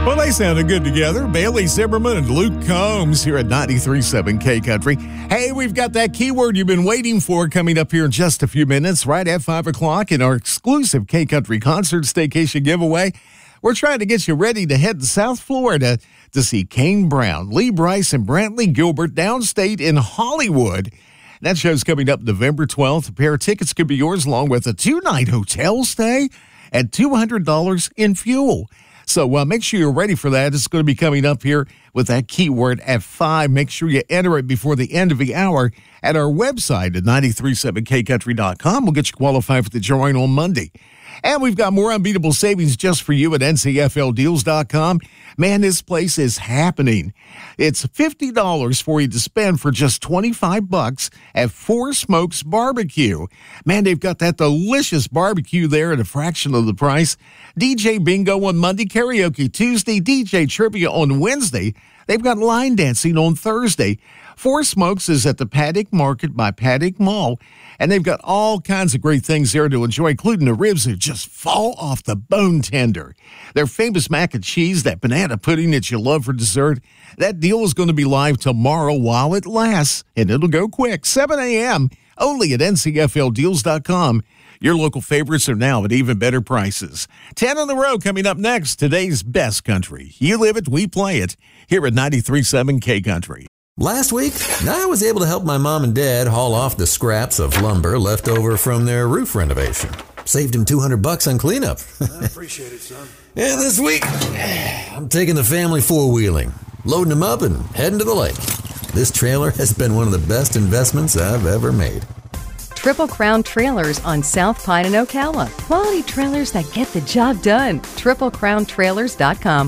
Well, they sounded good together. Bailey Zimmerman and Luke Combs here at 93.7 K Country. Hey, we've got that keyword you've been waiting for coming up here in just a few minutes, right at 5 o'clock in our exclusive K Country Concert Staycation giveaway. We're trying to get you ready to head to South Florida to see Kane Brown, Lee Brice, and Brantley Gilbert downstate in Hollywood. That show's coming up November 12th. A pair of tickets could be yours along with a 2-night hotel stay and $200 in fuel. So make sure you're ready for that. It's going to be coming up here with that keyword at 5. Make sure you enter it before the end of the hour at our website at 937kcountry.com. We'll get you qualified for the drawing on Monday. And we've got more unbeatable savings just for you at ncfldeals.com. Man, this place is happening. It's $50 for you to spend for just $25 at Four Smokes Barbecue. Man, they've got that delicious barbecue there at a fraction of the price. DJ Bingo on Monday, karaoke Tuesday, DJ Trivia on Wednesday. They've got line dancing on Thursday. Four Smokes is at the Paddock Market by Paddock Mall, and they've got all kinds of great things there to enjoy, including the ribs that just fall off the bone tender. Their famous mac and cheese, that banana pudding that you love for dessert. That deal is going to be live tomorrow while it lasts, and it'll go quick. 7 a.m. only at ncfldeals.com. Your local favorites are now at even better prices. 10 in a row coming up next. Today's best country. You live it, we play it. Here at 93.7 K Country. Last week, I was able to help my mom and dad haul off the scraps of lumber left over from their roof renovation. Saved them $200 on cleanup. I appreciate it, son. And this week, I'm taking the family four-wheeling, loading them up and heading to the lake. This trailer has been one of the best investments I've ever made. Triple Crown Trailers on South Pine and Ocala. Quality trailers that get the job done. TripleCrownTrailers.com.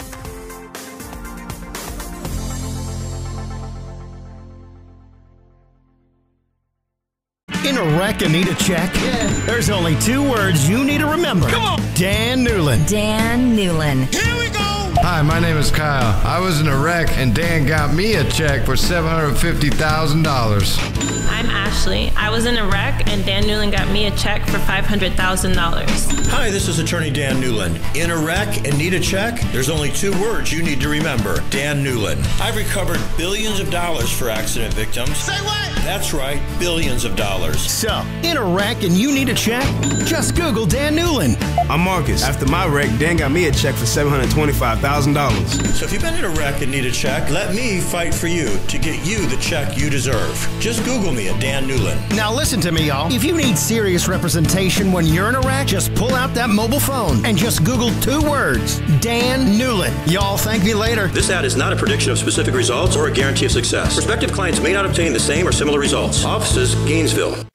In a wreck and need a check? Yeah. There's only two words you need to remember. Come on! Dan Newland. Dan Newland. Here we go! Hi, my name is Kyle. I was in a wreck and Dan got me a check for $750,000. I'm Ashley. I was in a wreck and Dan Newland got me a check for $500,000. Hi, this is attorney Dan Newland. In a wreck and need a check? There's only two words you need to remember. Dan Newland. I've recovered billions of dollars for accident victims. Say what? That's right, billions of dollars. So, in a wreck and you need a check? Just Google Dan Newland. I'm Marcus. After my wreck, Dan got me a check for $725,000. So if you've been in a wreck and need a check, let me fight for you to get you the check you deserve. Just Google me at Dan Newland. Now listen to me, y'all. If you need serious representation when you're in a wreck, just pull out that mobile phone and just Google two words, Dan Newland. Y'all thank me later. This ad is not a prediction of specific results or a guarantee of success. Prospective clients may not obtain the same or similar results. Offices, Gainesville.